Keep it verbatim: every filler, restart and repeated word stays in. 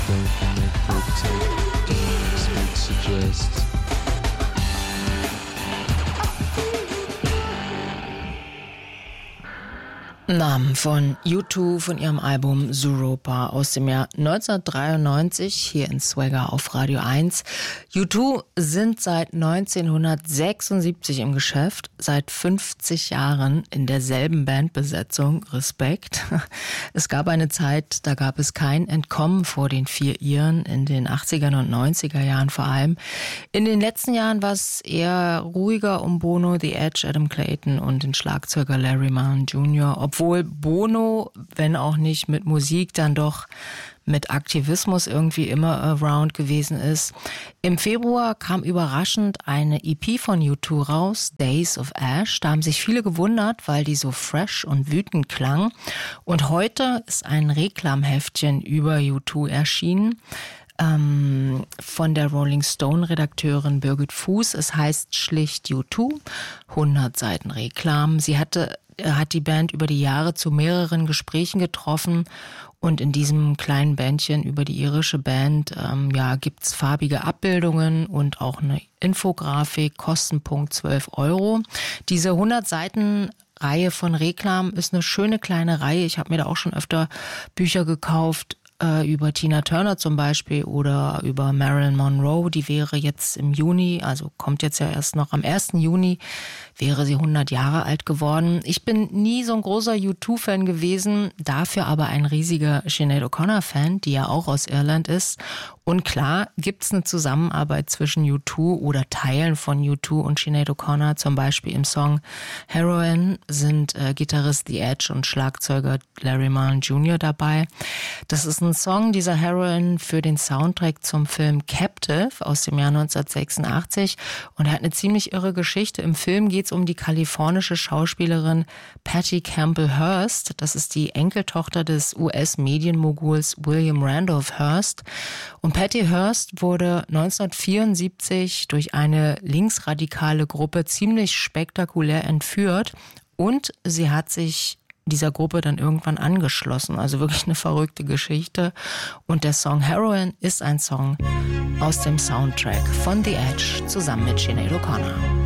Don't make her take deep, speak suggests. Namen von U zwei von ihrem Album Zooropa aus dem Jahr neunzehnhundertdreiundneunzig hier in Swagger auf Radio eins. U zwei sind seit neunzehnhundertsechsundsiebzig im Geschäft, seit fünfzig Jahren in derselben Bandbesetzung. Respekt. Es gab eine Zeit, da gab es kein Entkommen vor den vier Iren, in den achtzigern und neunziger Jahren vor allem. In den letzten Jahren war es eher ruhiger um Bono, The Edge, Adam Clayton und den Schlagzeuger Larry Mullen Junior, obwohl Bono, wenn auch nicht mit Musik, dann doch mit Aktivismus irgendwie immer around gewesen ist. Im Februar kam überraschend eine E P von U zwei raus, Days of Ash. Da haben sich viele gewundert, weil die so fresh und wütend klang. Und heute ist ein Reklamheftchen über U zwei erschienen. Ähm, von der Rolling Stone-Redakteurin Birgit Fuß. Es heißt schlicht U zwei, hundert Seiten Reklam. Sie hatte, hat die Band über die Jahre zu mehreren Gesprächen getroffen und in diesem kleinen Bändchen über die irische Band ähm, ja, gibt's farbige Abbildungen und auch eine Infografik, Kostenpunkt zwölf Euro. Diese hundert Seiten Reihe von Reklam ist eine schöne kleine Reihe. Ich habe mir da auch schon öfter Bücher gekauft, über Tina Turner zum Beispiel oder über Marilyn Monroe, die wäre jetzt im Juni, also kommt jetzt ja erst noch am ersten Juni, wäre sie hundert Jahre alt geworden. Ich bin nie so ein großer U zwei Fan gewesen, dafür aber ein riesiger Sinead O'Connor-Fan, die ja auch aus Irland ist. Und klar gibt's eine Zusammenarbeit zwischen U zwei oder Teilen von U zwei und Sinead O'Connor, zum Beispiel im Song Heroin sind äh, Gitarrist The Edge und Schlagzeuger Larry Mullen Junior dabei. Das ist ein Song, dieser Heroin, für den Soundtrack zum Film Captive aus dem Jahr neunzehnhundertsechsundachtzig. Und er hat eine ziemlich irre Geschichte. Im Film geht es um die kalifornische Schauspielerin Patty Campbell Hearst. Das ist die Enkeltochter des U S-Medienmoguls William Randolph Hearst. Und Patty Hearst wurde neunzehnhundertvierundsiebzig durch eine linksradikale Gruppe ziemlich spektakulär entführt. Und sie hat sich dieser Gruppe dann irgendwann angeschlossen. Also wirklich eine verrückte Geschichte. Und der Song Heroin ist ein Song aus dem Soundtrack von The Edge zusammen mit Sinead O'Connor.